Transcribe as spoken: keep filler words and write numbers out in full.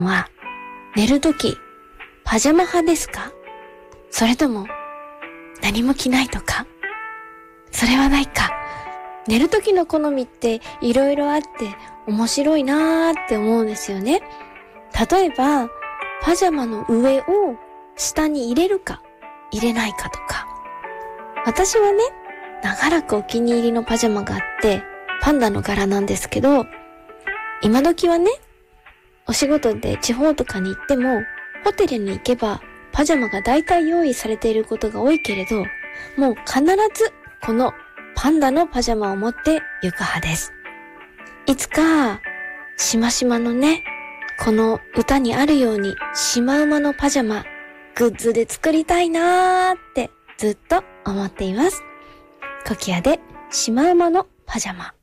は、寝るとき、パジャマ派ですか？それとも、何も着ないとか？それはないか。寝るときの好みっていろいろあって面白いなーって思うんですよね。例えば、パジャマの上を下に入れるか入れないかとか。私はね、長らくお気に入りのパジャマがあって、パンダの柄なんですけど、今時はね、お仕事で地方とかに行っても、ホテルに行けばパジャマが大体用意されていることが多いけれど、もう必ずこのパンダのパジャマを持って行く派です。いつか、しましまのね、この歌にあるようにシマウマのパジャマ、グッズで作りたいなーってずっと思っています。コキアでシマウマのパジャマ。